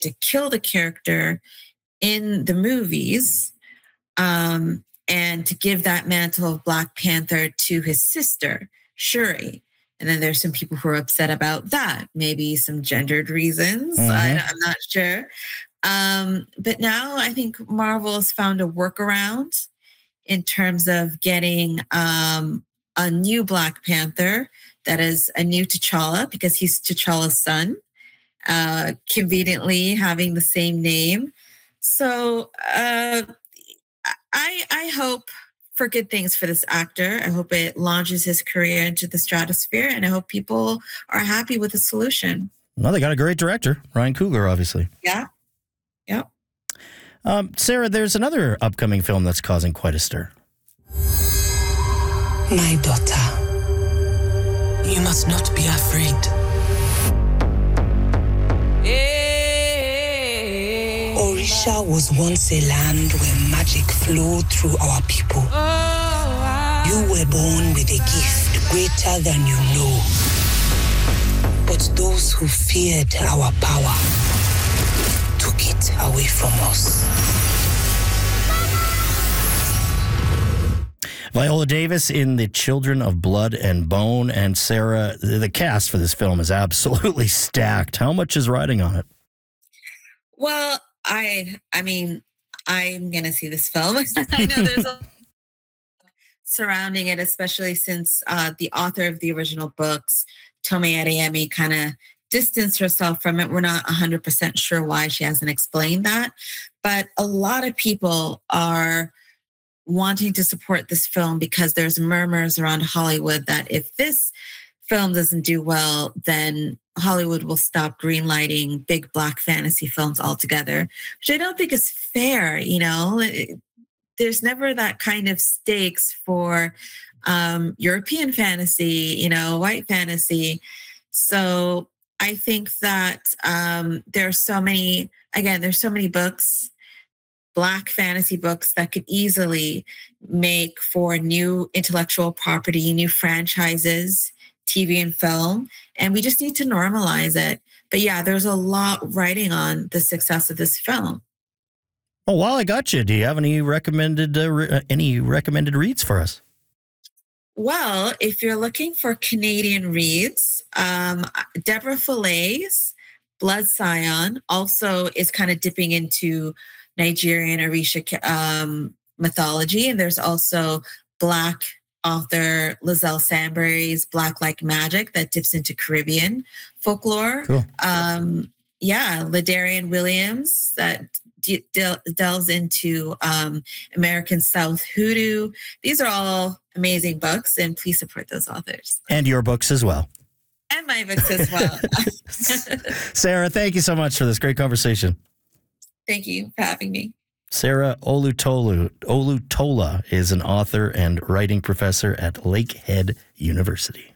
to kill the character in the movies, and to give that mantle of Black Panther to his sister, Shuri. And then there's some people who are upset about that, maybe some gendered reasons. I'm not sure. But now I think Marvel has found a workaround in terms of getting a new Black Panther that is a new T'Challa, because he's T'Challa's son, conveniently having the same name. So I hope for good things for this actor. I hope it launches his career into the stratosphere, and I hope people are happy with the solution. Well, they got a great director, Ryan Coogler, obviously. Yeah. Yep. Sarah, there's another upcoming film that's causing quite a stir. My daughter, you must not be afraid. Orisha was once a land where magic flowed through our people. You were born with a gift greater than you know. But those who feared our power took it away from us. Viola Davis in The Children of Blood and Bone. And Sarah, the cast for this film is absolutely stacked. How much is riding on it? Well, I mean, I'm going to see this film. I know there's a surrounding it, especially since the author of the original books, Tomi Adeyemi, kind of distanced herself from it. We're not 100% sure why. She hasn't explained that. But a lot of people are wanting to support this film because there's murmurs around Hollywood that if this film doesn't do well, then Hollywood will stop greenlighting big Black fantasy films altogether, which I don't think is fair. You know, there's never that kind of stakes for European fantasy, you know, white fantasy. So I think that there's so many books, Black fantasy books, that could easily make for new intellectual property, new franchises, TV and film, and we just need to normalize it. But yeah, there's a lot riding on the success of this film. Well, while I got you, do you have any recommended reads for us? Well, if you're looking for Canadian reads, Deborah Fillet's Blood Scion also is kind of dipping into Nigerian Orisha mythology, and there's also Black author Lizelle Sambury's Black Like Magic that dips into Caribbean folklore. Cool. Ladarian Williams that delves into American South hoodoo. These are all amazing books, and please support those authors. And your books as well. And my books as well. Sarah, thank you so much for this great conversation. Thank you for having me. Sarah Olutola is an author and writing professor at Lakehead University.